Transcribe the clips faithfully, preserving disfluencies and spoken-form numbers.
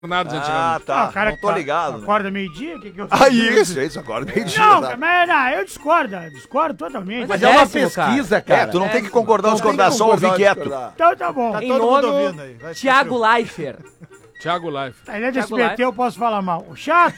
Bernardes Ah, antigamente. tá. Ah, o cara não que tô tá- ligado. né? Acorda meio-dia? Que que eu Ah, isso, isso, agora meio-dia. Não, tá? mas não, eu discordo, discordo totalmente. Mas Mas é uma décimo, cara. pesquisa, cara. É, tu não tem que concordar ou Não tem discordar, que só concordar ouvir ou quieto. discordar. Então tá bom. Tá Em todo mundo nono, ouvindo aí. Vai ficar Thiago frio. Leifert. Thiago Life. Ele é do S Thiago B T, eu posso falar mal. O chato,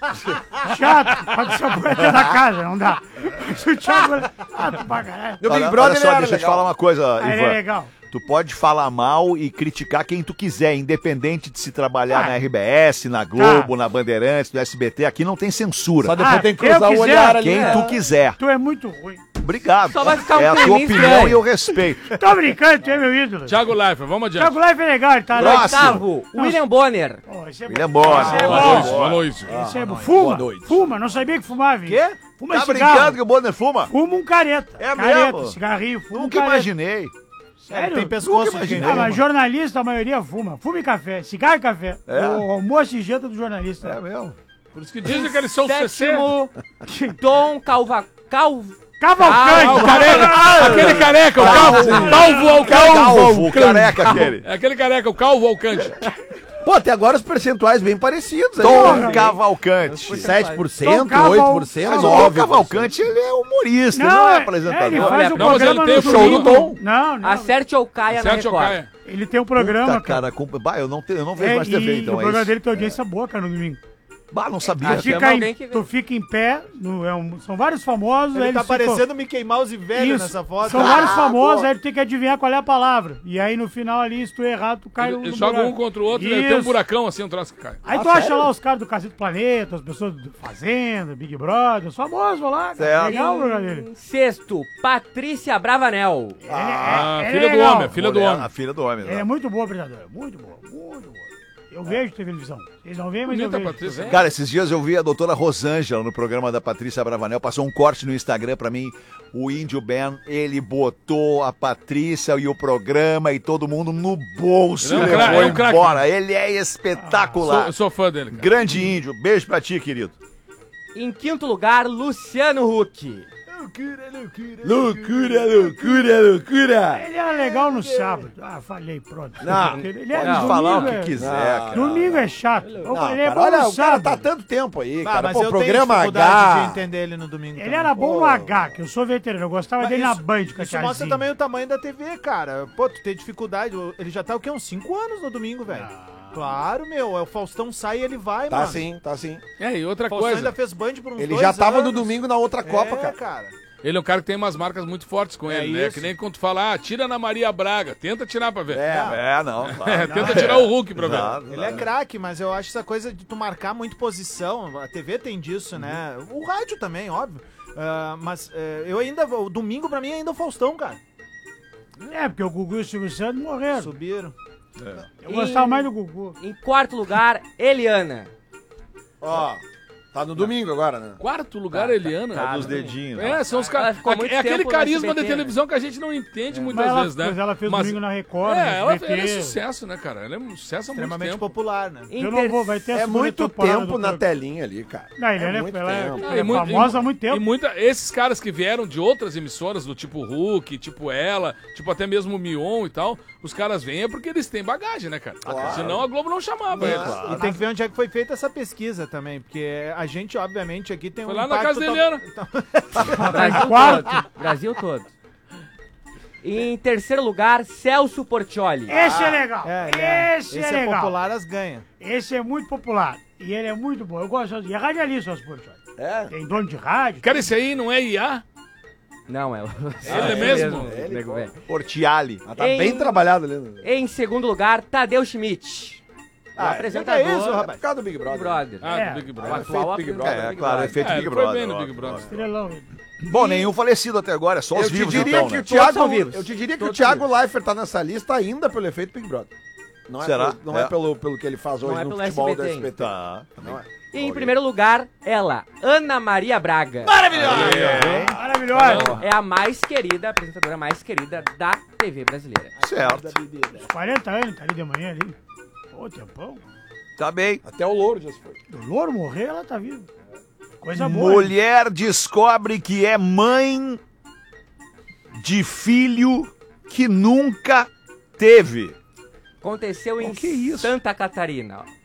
chato, pode ser a poeta da casa, não dá. Mas o Thiago é chato pra caralho. No Olha, Big Brother olha só, ele era deixa eu te legal. falar uma coisa, Ah, ele é Ivan. legal. Tu pode falar mal e criticar quem tu quiser, independente de se trabalhar Ah. na R B S, na Globo, na Bandeirantes, no S B T. Aqui não tem censura. Só depois Ah, tem que eu cruzar o quiser. olhar ali. Quem né? tu quiser. Tu é muito ruim. Obrigado. Só vai ficar um é a tua climinha opinião estranho. e eu respeito. Tô brincando, tu é meu ídolo. Thiago Life, vamos adiante. Thiago Life é legal, ele tá Próximo. Oitavo, William Bonner. Pô, esse é William bom. Bonner. Esse é Falou bom. isso, falou isso. Esse é bom. Boa Fuma, noite. fuma, não sabia que fumava. hein? Quê? Fuma Tá cigarro. brincando que o Bonner fuma? Fuma um careta. É careta, mesmo? cigarrinho, fuma um Nunca careta. imaginei. Sério? Tem pescoço Nunca de imaginei. quem Ah, mas fuma. jornalista, a maioria fuma. Fuma e café. Cigarro e café. É? O almoço e janta do jornalista. É mesmo. Por isso que dizem que eles são C C. Sétimo, Tom Calva... Cal... Cavalcante. Ah, o careca, aquele careca, o calvo, calvo ao calvo. Calvo, o careca aquele. É aquele careca, o calvo ao cante. Pô, até agora os percentuais bem parecidos. aí, Tom né? Cavalcante. sete por Tom cento, Caval- oito por cento, Mas o Tom nove por cento. Cavalcante, ele é humorista, não, Não, é é, apresentador. ele faz o Não, mas ele programa tem no o show do domingo. Tom. Não, não. Acerte ou caia na Sete ou Record. caia? Ele tem um programa, Puta, cara. cara, com... bah, eu não, te... eu não vejo É, mais T V, e então o é programa isso. dele tem audiência boa, cara, no domingo. Bah, não sabia. Tu Acho que fica, é em, alguém que vê. tu fica em pé, no, é um- são vários famosos. aí Ele tá eles ficam- parecendo Mickey Mouse velho Isso, nessa foto. são Ah, vários famosos, pô. aí tu tem que adivinhar qual é a palavra. E aí no final ali, se tu errar, tu cai no, Eles no jogam um buraco. contra o outro, né? Tem um Isso. buracão assim, um troço que cai. Aí tu acha lá os caras do Cacete Planeta, as pessoas do Fazenda, Big Brother, os famosos vão lá. cara. Certo. Legal o programa dele. Em sexto, Patrícia Bravanel. Ah, é, filha é do legal. homem, filha do Mulher, homem. A filha do homem. Ele é né? muito boa apresentadora, muito boa, muito boa. Eu vejo televisão. Vocês não veem, mas eu Bonita, vejo. Patrícia. Cara, esses dias eu vi a doutora Rosângela no programa da Patrícia Bravanel, passou um corte no Instagram pra mim, o Índio Ben, ele botou a Patrícia e o programa e todo mundo no bolso Ele é um e cra- levou é um craque. embora. Ele é espetacular. Sou, eu sou fã dele, cara. Grande Índio, beijo pra ti, querido. Em quinto lugar, Luciano Huck. Loucura, loucura, loucura. Ele era legal no sábado. Ah, falei, pronto. Não, ele Pode é, domingo falar o que é- quiser, Não. cara. Domingo é chato. Não, ele é cara, bom olha, no o cara sábado. tá há tanto tempo aí, Ah, cara. mas Pô, eu programa tenho dificuldade de H. entender ele no domingo Ele também. era bom no H, que eu sou veterano. Eu gostava Mas dele na isso- Band com a Isso mostra tiazinha. também o tamanho da T V, cara. Pô, tu tem dificuldade. Ele já tá o quê? Uns cinco anos no domingo, velho. Claro, meu. É o Faustão sai e ele vai, Tá mano. sim, tá sim. É, e outra O Faustão coisa, ainda fez Band por uns Ele dois já tava no anos. domingo na outra Copa, é, cara. cara. ele é um cara que tem umas marcas muito fortes com É ele, né? isso. Que nem quando tu fala, ah, tira na Maria Braga. Tenta tirar pra ver. É, não. É, Claro. tenta tirar o Hulk pra ver. Exato, Ele é exato. craque, mas eu acho essa coisa de tu marcar muito posição. A T V tem disso, né? O rádio também, óbvio. Ah, mas eh, eu ainda. O domingo pra mim ainda é o Faustão, cara. É, porque o Gugu e o Silvio Santos morreram. Subiram. Eu gostava mais do Gugu. Em quarto lugar, Eliana. Ó, tá no domingo agora, né? Quarto lugar, Eliana. tá. Dos dedinhos. É, são os Ela caras. ficou muito É aquele tempo no carisma S B T, de televisão que a gente não entende muitas Mas ela, vezes, né? mas ela fez Mas- domingo na Record, É, no ela, S B T. ela é sucesso, né, cara? Ela é um sucesso há muito Extremamente tempo. popular, né? Em Eu não vou, vai ter a É segunda muito temporada tempo do na programa. telinha ali, cara. Não, ele é é, muito ela é- tempo. ela E é muito- famosa há e- muito tempo. E muita, esses caras que vieram de outras emissoras, do tipo Hulk, tipo ela, tipo até mesmo o Mion e tal, os caras vêm é porque eles têm bagagem, né, cara? Senão a Globo não chamava eles. E tem que ver onde é que foi feita essa pesquisa também, porque a gente, obviamente, aqui tem Foi um lá na impacto casa da tal- Eliana. Brasil todo. Brasil todo. Em terceiro lugar, Celso Portiolli. Esse é legal. É, ele é- Esse, esse é, é legal. popular, as ganha. Esse é muito popular. E ele é muito bom. Eu gosto de. E é radialista, os Portioli. É? Tem dono de rádio. Cara, esse aí não é I A? Não, é o... Ele mesmo? o nego velho. Portiali. Ah, tá Em- bem trabalhado ali. Né? Em segundo lugar, Tadeu Schmidt. o Ah, apresentador é isso, do rapaz? É por causa do Big Brother. Big Brother. Ah, É. do Big O Brother. atual Big apresentador Brother. do É, Big claro, Brother. efeito É, Big ele foi Brother. bem no ó, Big Brother. Estrelão. ele. Bom, nenhum falecido até agora, é só Eu os te vivos diria então, que né? o Thiago, são vivos. eu te diria que Todos o Thiago são Leifert tá nessa lista ainda pelo efeito Big Brother. Não é, Será? pelo- não é, É. pelo, pelo que ele faz hoje Não é no pelo futebol do S B T S B T. Tá. Não é. E em primeiro lugar, ela, Ana Maria Braga. Maravilhoso. É a mais querida, a apresentadora mais querida da T V brasileira. Certo. quarenta anos, tá ali de manhã ali. Pô, tempão. Tá bem. Até o Louro já se foi. Do Louro morrer, ela tá viva. Coisa boa. hein? Mulher descobre que é mãe de filho que nunca teve. Aconteceu em O que é isso? Santa Catarina.